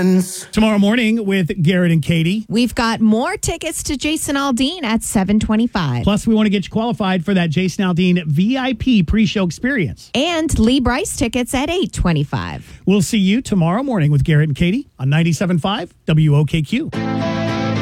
friends. Tomorrow morning with Garrett and Katie. We've got more tickets to Jason Aldean at 7:25. Plus, we want to get you qualified for that Jason Aldean VIP pre-show experience. And Lee Bryce tickets at 8:25. We'll see you tomorrow morning with Garrett and Katie on 97.5 WOKQ.